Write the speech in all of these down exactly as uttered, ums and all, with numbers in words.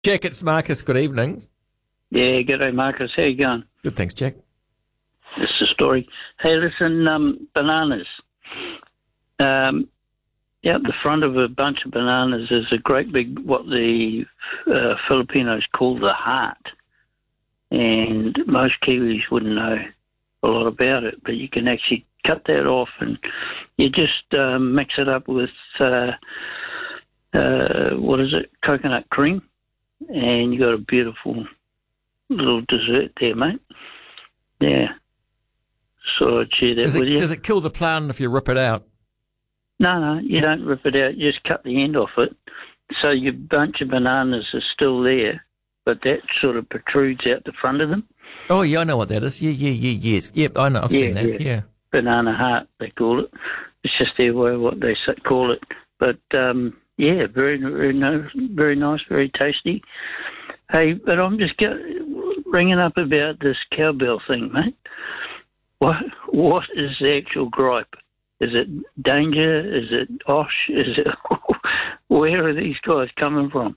Jack, it's Marcus. Good evening. Yeah, g'day Marcus. How you going? Good, thanks, Jack. This is a story. Hey, listen, um, bananas. Um, yeah, at the front of a bunch of bananas is a great big, what the uh, Filipinos call the heart. And most Kiwis wouldn't know a lot about it, but you can actually cut that off and you just um, mix it up with, uh, uh, what is it, coconut cream, and you got a beautiful little dessert there, mate. Yeah. So I'd share that Does with it, you. does it kill the plant if you rip it out? No, no, you don't rip it out. You just cut the end off it. So your bunch of bananas is still there, but that sort of protrudes out the front of them. Oh, yeah, I know what that is. Yeah, yeah, yeah, yes. Yep, I know. I've yeah, seen that, yeah. yeah. Banana heart, they call it. It's just their way what they call it. But, um, yeah, very, very, no, very nice, very tasty. Hey, but I'm just get, ringing up about this cowbell thing, mate. What What is the actual gripe? Is it danger? Is it osh? Is it where are these guys coming from?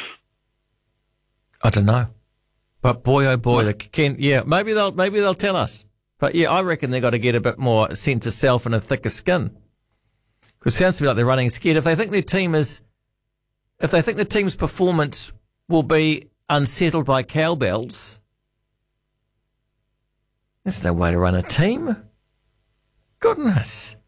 I don't know, but boy, oh boy, they can. Yeah, maybe they'll maybe they'll tell us. But yeah, I reckon they got to get a bit more sense of self and a thicker skin. Because it sounds to me like they're running scared. If they think their team is, if they think the team's performance will be unsettled by cowbells, there's no way to run a team. Goodness.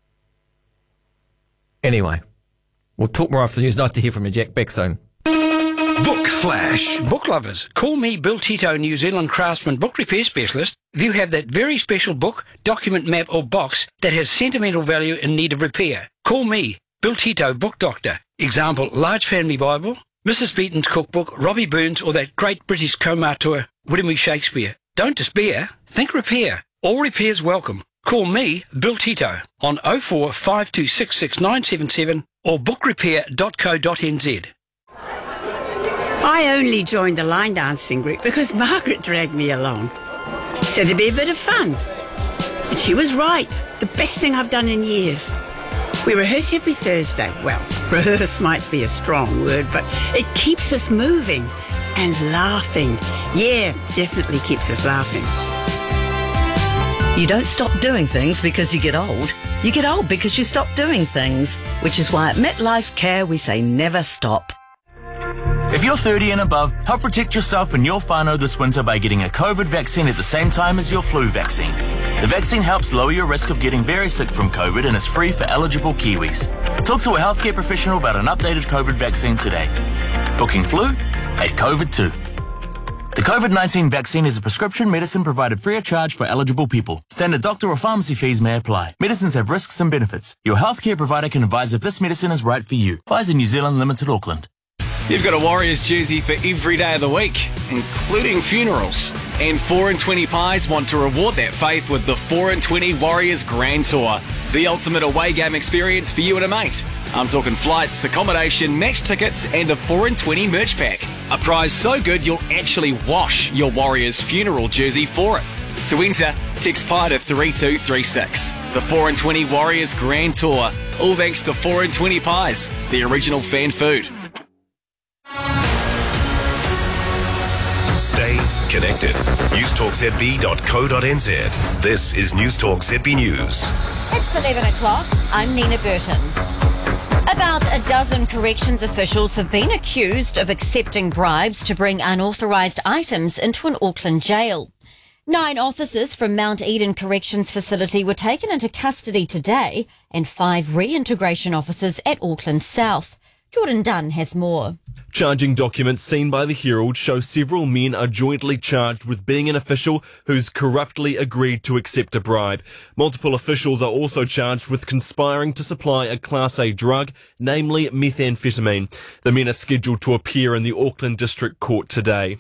Anyway, we'll talk more after the news. Nice to hear from you, Jack. Back soon. Book Flash. Book lovers, call me Bill Tito, New Zealand craftsman book repair specialist. If you have that very special book, document, map or box that has sentimental value in need of repair, call me, Bill Tito, book doctor. Example, Large Family Bible, Missus Beaton's cookbook, Robbie Burns or that great British co-auteur, William E. Shakespeare. Don't despair, think repair. All repairs welcome. Call me, Bill Tito, on oh four five two six six nine seven seven or book repair dot co dot n z. I only joined the line dancing group because Margaret dragged me along. She said it'd be a bit of fun. And she was right. The best thing I've done in years. We rehearse every Thursday. Well, rehearse might be a strong word, but it keeps us moving and laughing. Yeah, definitely keeps us laughing. You don't stop doing things because you get old. You get old because you stop doing things, which is why at MetLife Care we say never stop. If you're thirty and above, help protect yourself and your whānau this winter by getting a COVID vaccine at the same time as your flu vaccine. The vaccine helps lower your risk of getting very sick from COVID and is free for eligible Kiwis. Talk to a healthcare professional about an updated COVID vaccine today. Booking flu at COVID too. The COVID nineteen vaccine is a prescription medicine provided free of charge for eligible people. Standard doctor or pharmacy fees may apply. Medicines have risks and benefits. Your healthcare provider can advise if this medicine is right for you. Pfizer New Zealand Limited, Auckland. You've got a Warriors jersey for every day of the week, including funerals. And four and twenty Pies want to reward that faith with the four and twenty Warriors Grand Tour, the ultimate away game experience for you and a mate. I'm talking flights, accommodation, match tickets, and a four and twenty merch pack. A prize so good you'll actually wash your Warriors funeral jersey for it. To enter, text Pie to three two three six. The four and twenty Warriors Grand Tour, all thanks to four and twenty Pies, the original fan food. Stay connected. newstalk z b dot co dot n z. This is Newstalk Z B News. It's eleven o'clock. I'm Nina Burton. About a dozen corrections officials have been accused of accepting bribes to bring unauthorised items into an Auckland jail. Nine officers from Mount Eden Corrections Facility were taken into custody today and five reintegration officers at Auckland South. Jordan Dunn has more. Charging documents seen by the Herald show several men are jointly charged with being an official who's corruptly agreed to accept a bribe. Multiple officials are also charged with conspiring to supply a Class A drug, namely methamphetamine. The men are scheduled to appear in the Auckland District Court today.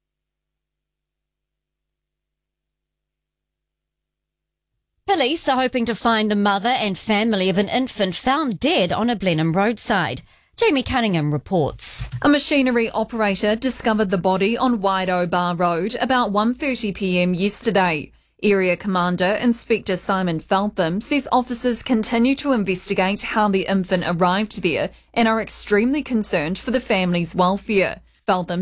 Police are hoping to find the mother and family of an infant found dead on a Blenheim roadside. Jamie Cunningham reports. A machinery operator discovered the body on Waido Bar Road about one thirty p m yesterday. Area Commander Inspector Simon Feltham says officers continue to investigate how the infant arrived there and are extremely concerned for the family's welfare. Feltham